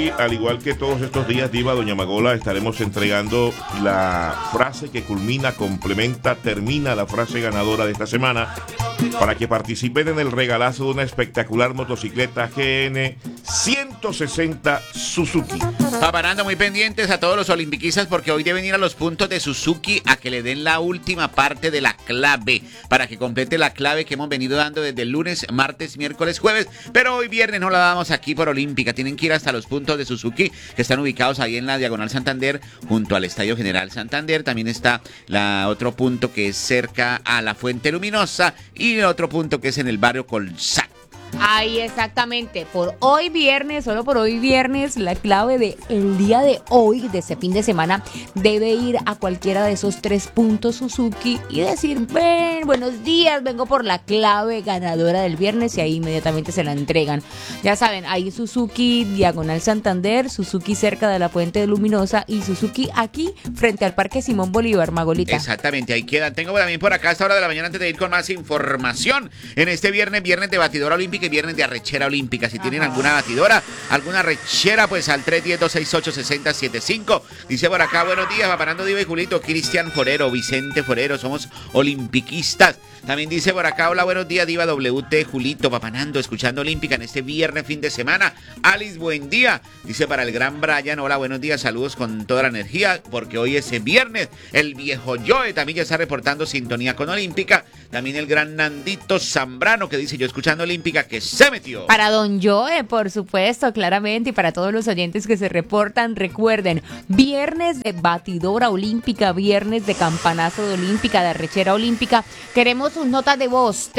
hoy, al igual que todos estos días, Diva, doña Magola, estaremos entregando la frase que culmina, complementa, termina la frase ganadora de esta semana, para que participen en el regalazo de una espectacular motocicleta GN 160 Suzuki. Paparando, muy pendientes a todos los olimpiquistas, porque hoy deben ir a los puntos de Suzuki a que le den la última parte de la clave, para que complete la clave que hemos venido dando desde el lunes, martes, miércoles, jueves, pero hoy viernes no la damos aquí por Olímpica. Tienen que ir hasta los puntos de Suzuki, que están ubicados ahí en la Diagonal Santander, junto al Estadio General Santander. También está otro punto que es cerca a la Fuente Luminosa, y otro punto que es en el barrio Colsat. Ahí exactamente, por hoy viernes, solo por hoy viernes, la clave de el día de hoy, de este fin de semana, debe ir a cualquiera de esos 3 puntos Suzuki y decir, ven, buenos días, vengo por la clave ganadora del viernes, y ahí inmediatamente se la entregan. Ya saben, ahí Suzuki Diagonal Santander, Suzuki cerca de la Fuente Luminosa y Suzuki aquí frente al Parque Simón Bolívar, Magolita. Exactamente, ahí quedan. Tengo también por acá a esta hora de la mañana, antes de ir con más información, en este viernes de batidora olímpica y viernes de arrechera olímpica. Si tienen alguna batidora, alguna arrechera, pues al 310-268-6075. Dice por acá, buenos días, Paparando, Diva y Julito, Cristian Forero, Vicente Forero, somos olimpiquistas. También dice por acá, hola, buenos días, Diva, WT, Julito, Papanando, escuchando Olímpica en este viernes, fin de semana. Alice, buen día. Dice para el gran Brian, hola, buenos días, saludos con toda la energía, porque hoy es viernes. El viejo Joe también ya está reportando sintonía con Olímpica. También el gran Nandito Zambrano, que dice, yo escuchando Olímpica, que se metió. Para don Joe, por supuesto, claramente, y para todos los oyentes que se reportan, recuerden, viernes de batidora olímpica, viernes de campanazo de olímpica, de arrechera olímpica. Queremos sus notas de voz,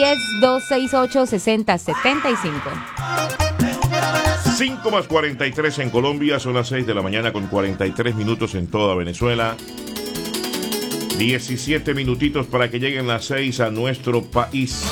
310-268-6075. 5 más 43 en Colombia, son las 6 de la mañana con 43 minutos en toda Venezuela. 17 minutitos para que lleguen las 6 a nuestro país.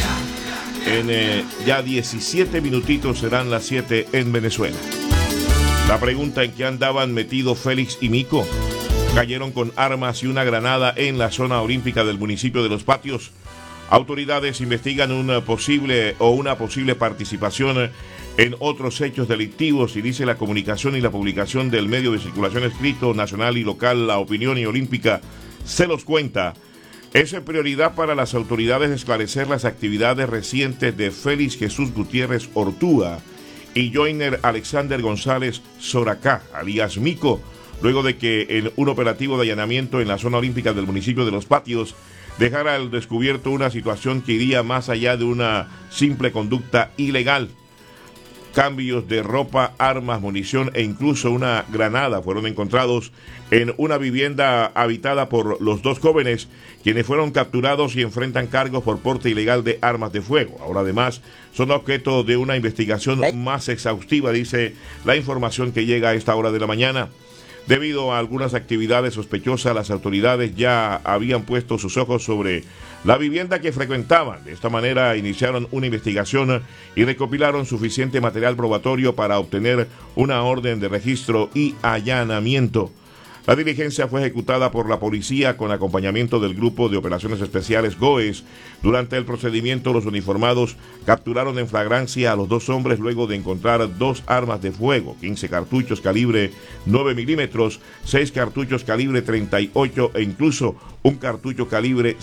En ya 17 minutitos serán las 7 en Venezuela. La pregunta: ¿en qué andaban metidos Félix y Mico? Cayeron con armas y una granada en la zona olímpica del municipio de Los Patios. Autoridades investigan una posible participación en otros hechos delictivos, y dice la comunicación y la publicación del medio de circulación escrito nacional y local La Opinión y Olímpica se los cuenta. Es prioridad para las autoridades esclarecer las actividades recientes de Félix Jesús Gutiérrez Ortúa y Joiner Alexander González Soracá, alias Mico, luego de que en un operativo de allanamiento en la zona olímpica del municipio de Los Patios dejara al descubierto una situación que iría más allá de una simple conducta ilegal. Cambios de ropa, armas, munición e incluso una granada fueron encontrados en una vivienda habitada por los 2 jóvenes, quienes fueron capturados y enfrentan cargos por porte ilegal de armas de fuego. Ahora además son objeto de una investigación más exhaustiva, dice la información que llega a esta hora de la mañana. Debido a algunas actividades sospechosas, las autoridades ya habían puesto sus ojos sobre la vivienda que frecuentaban. De esta manera iniciaron una investigación y recopilaron suficiente material probatorio para obtener una orden de registro y allanamiento. La diligencia fue ejecutada por la policía con acompañamiento del Grupo de Operaciones Especiales GOES. Durante el procedimiento, los uniformados capturaron en flagrancia a los 2 hombres luego de encontrar 2 armas de fuego, 15 cartuchos calibre 9 milímetros, 6 cartuchos calibre 38 e incluso un cartucho calibre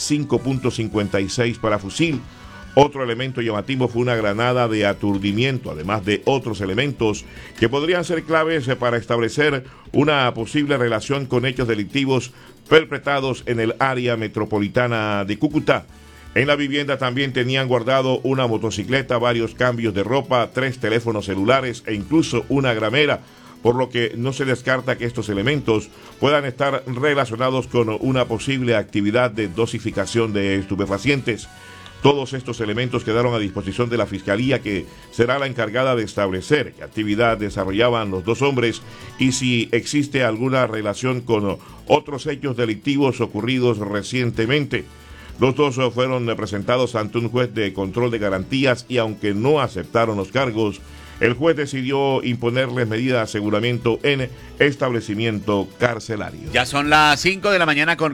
5.56 para fusil. Otro elemento llamativo fue una granada de aturdimiento, además de otros elementos que podrían ser claves para establecer una posible relación con hechos delictivos perpetrados en el área metropolitana de Cúcuta. En la vivienda también tenían guardado una motocicleta, varios cambios de ropa, 3 teléfonos celulares e incluso una gramera, por lo que no se descarta que estos elementos puedan estar relacionados con una posible actividad de dosificación de estupefacientes. Todos estos elementos quedaron a disposición de la Fiscalía, que será la encargada de establecer qué actividad desarrollaban los 2 hombres y si existe alguna relación con otros hechos delictivos ocurridos recientemente. Los 2 fueron presentados ante un juez de control de garantías y aunque no aceptaron los cargos, el juez decidió imponerles medida de aseguramiento en establecimiento carcelario. Ya son las 5 de la mañana con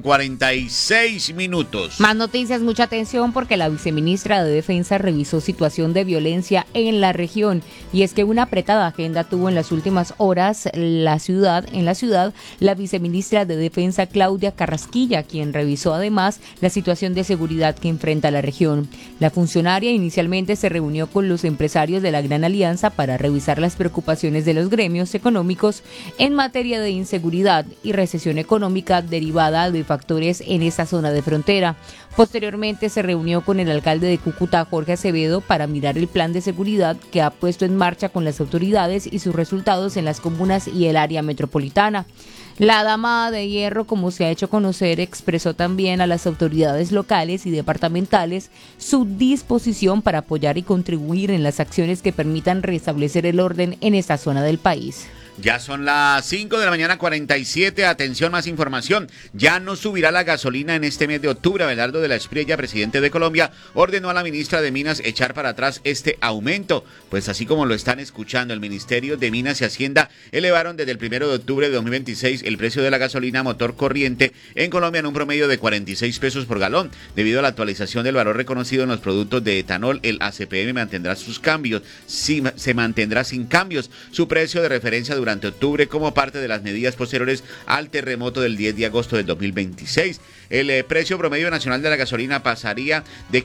46 minutos. Más noticias, mucha atención porque la viceministra de Defensa revisó situación de violencia en la región, y es que una apretada agenda tuvo en las últimas horas la ciudad. La viceministra de Defensa Claudia Carrasquilla, quien revisó además la situación de seguridad que enfrenta la región. La funcionaria inicialmente se reunió con los empresarios de la Gran Alianza para revisar las preocupaciones de los gremios económicos en materia de inseguridad y recesión económica derivada de factores en esta zona de frontera. Posteriormente se reunió con el alcalde de Cúcuta, Jorge Acevedo, para mirar el plan de seguridad que ha puesto en marcha con las autoridades y sus resultados en las comunas y el área metropolitana. La dama de hierro, como se ha hecho conocer, expresó también a las autoridades locales y departamentales su disposición para apoyar y contribuir en las acciones que permitan restablecer el orden en esta zona del país. Ya son las 5 de la mañana 47, atención, más información. Ya no subirá la gasolina en este mes de octubre. Abelardo de la Espriella, presidente de Colombia, ordenó a la ministra de Minas echar para atrás este aumento. Pues así como lo están escuchando, el Ministerio de Minas y Hacienda elevaron desde el 1 de octubre de 2026 el precio de la gasolina motor corriente en Colombia en un promedio de 46 pesos por galón. Debido a la actualización del valor reconocido en los productos de etanol, el ACPM mantendrá sus cambios. Se mantendrá sin cambios su precio de referencia durante octubre como parte de las medidas posteriores al terremoto del 10 de agosto del 2026. El precio promedio nacional de la gasolina pasaría de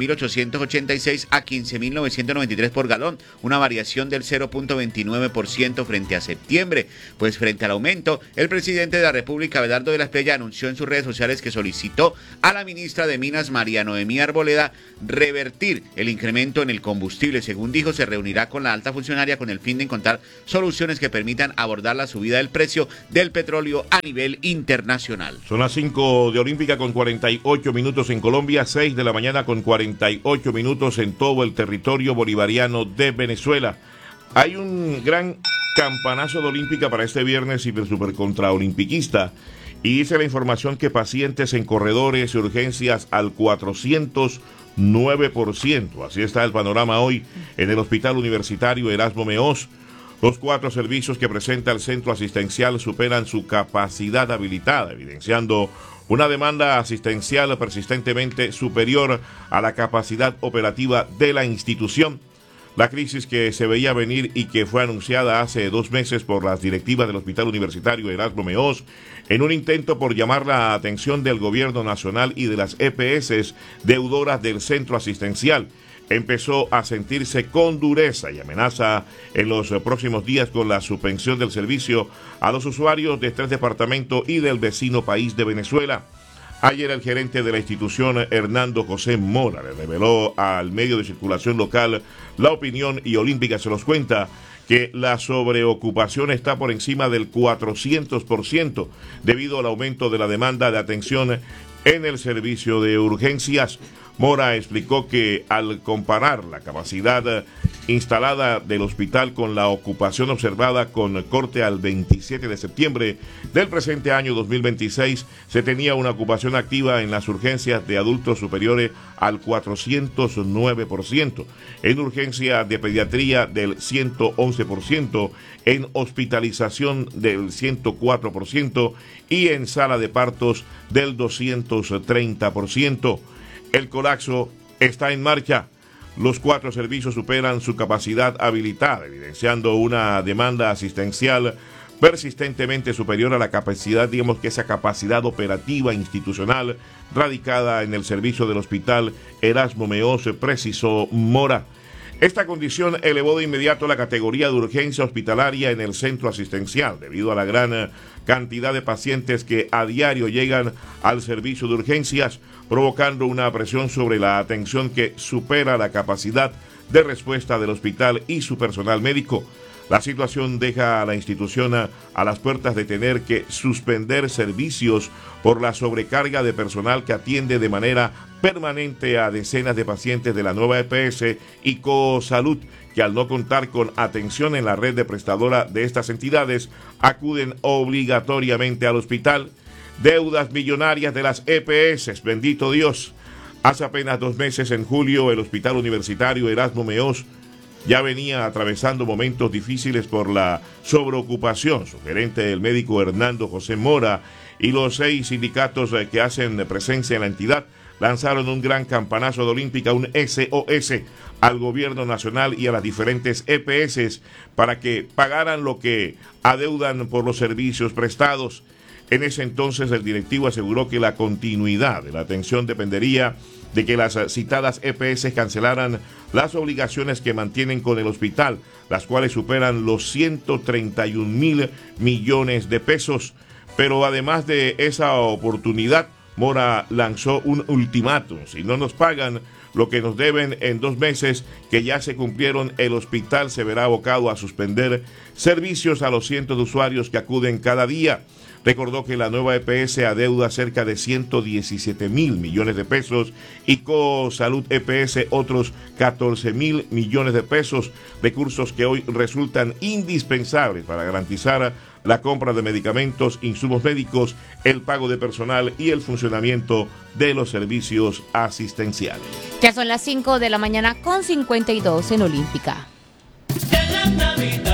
15.886 a 15.993 por galón, una variación del 0.29% frente a septiembre. Pues frente al aumento, el presidente de la República, Abelardo de la Espriella, anunció en sus redes sociales que solicitó a la ministra de Minas, María Noemí Arboleda, revertir el incremento en el combustible. Según dijo, se reunirá con la alta funcionaria con el fin de encontrar soluciones que permitan abordar la subida del precio del petróleo a nivel internacional. Son las 5 de Olímpica con 48 minutos en Colombia, 6 de la mañana con 48 minutos en todo el territorio bolivariano de Venezuela. Hay un gran campanazo de Olímpica para este viernes y del supercontraolimpiquista. Y dice la información que pacientes en corredores y urgencias al 409%. Así está el panorama hoy en el Hospital Universitario Erasmo Meós. Los 4 servicios que presenta el centro asistencial superan su capacidad habilitada, evidenciando una demanda asistencial persistentemente superior a la capacidad operativa de la institución. La crisis que se veía venir y que fue anunciada hace 2 meses por las directivas del Hospital Universitario Erasmo Meós, en un intento por llamar la atención del gobierno nacional y de las EPS deudoras del centro asistencial, empezó a sentirse con dureza y amenaza en los próximos días con la suspensión del servicio a los usuarios de 3 departamentos y del vecino país de Venezuela. Ayer el gerente de la institución, Hernando José Mora, le reveló al medio de circulación local La Opinión y Olímpica se los cuenta que la sobreocupación está por encima del 400% debido al aumento de la demanda de atención en el servicio de urgencias. Mora explicó que al comparar la capacidad instalada del hospital con la ocupación observada con corte al 27 de septiembre del presente año 2026, se tenía una ocupación activa en las urgencias de adultos superiores al 409%, en urgencia de pediatría del 111%, en hospitalización del 104% y en sala de partos del 230%. El colapso está en marcha. Los 4 servicios superan su capacidad habilitada, evidenciando una demanda asistencial persistentemente superior a la capacidad, digamos que esa capacidad operativa institucional radicada en el servicio del Hospital Erasmo Meós, precisó Mora. Esta condición elevó de inmediato la categoría de urgencia hospitalaria en el centro asistencial, debido a la gran cantidad de pacientes que a diario llegan al servicio de urgencias, provocando una presión sobre la atención que supera la capacidad de respuesta del hospital y su personal médico. La situación deja a la institución a las puertas de tener que suspender servicios por la sobrecarga de personal que atiende de manera permanente a decenas de pacientes de la nueva EPS y Cosalud, que al no contar con atención en la red de prestadora de estas entidades, acuden obligatoriamente al hospital. Deudas millonarias de las EPS, bendito Dios. Hace apenas 2 meses, en julio, el Hospital Universitario Erasmo Meós ya venía atravesando momentos difíciles por la sobreocupación. Su gerente, el médico Hernando José Mora, y los 6 sindicatos que hacen presencia en la entidad lanzaron un gran campanazo de Olímpica, un SOS, al gobierno nacional y a las diferentes EPS para que pagaran lo que adeudan por los servicios prestados. En ese entonces el directivo aseguró que la continuidad de la atención dependería de que las citadas EPS cancelaran las obligaciones que mantienen con el hospital, las cuales superan los 131.000 millones de pesos. Pero además de esa oportunidad, Mora lanzó un ultimátum: si no nos pagan lo que nos deben en 2 meses que ya se cumplieron, el hospital se verá abocado a suspender servicios a los cientos de usuarios que acuden cada día. Recordó que la nueva EPS adeuda cerca de 117.000 millones de pesos y CoSalud EPS otros 14.000 millones de pesos, recursos que hoy resultan indispensables para garantizar la compra de medicamentos, insumos médicos, el pago de personal y el funcionamiento de los servicios asistenciales. Ya son las 5 de la mañana con 52 en Olímpica. En la Navidad.